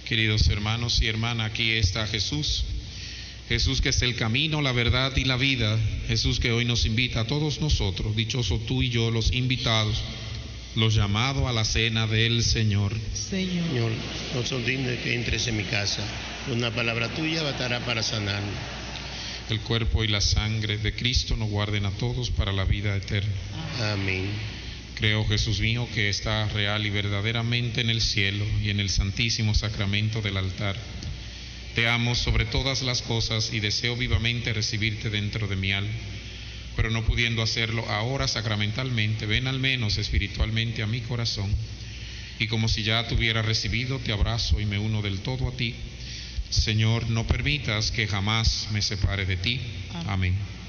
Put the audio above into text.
Queridos hermanos y hermanas, aquí está Jesús. Jesús que es el camino, la verdad y la vida. Jesús que hoy nos invita a todos nosotros, dichoso tú y yo, los invitados, los llamados a la cena del Señor. Señor, no son dignos que entres en mi casa. Una palabra tuya bastará para sanarme. El cuerpo y la sangre de Cristo nos guarden a todos para la vida eterna. Amén. Creo, Jesús mío, que estás real y verdaderamente en el cielo y en el santísimo sacramento del altar. Te amo sobre todas las cosas y deseo vivamente recibirte dentro de mi alma, pero no pudiendo hacerlo ahora sacramentalmente, ven al menos espiritualmente a mi corazón, y como si ya te hubiera recibido, te abrazo y me uno del todo a ti. Señor, no permitas que jamás me separe de ti. Amén.